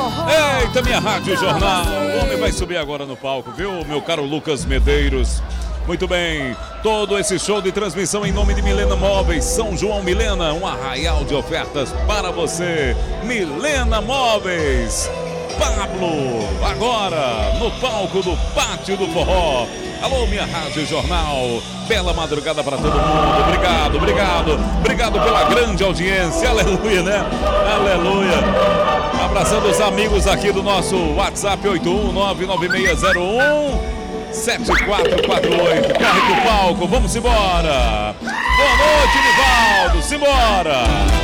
Eita, minha Rádio Jornal. O homem vai subir agora no palco, viu, meu caro Lucas Medeiros? Muito bem, todo esse show de transmissão em nome de Milena Móveis, São João Milena, um arraial de ofertas para você. Milena Móveis. Pablo, agora no palco do Pátio do Forró. Alô, minha Rádio Jornal. Bela madrugada para todo mundo. Obrigado, obrigado. Obrigado pela grande audiência. Aleluia, né? Aleluia. Abraçando os amigos aqui do nosso WhatsApp 81996017448. Corre pro palco, vamos embora. Boa noite, Nivaldo. Simbora.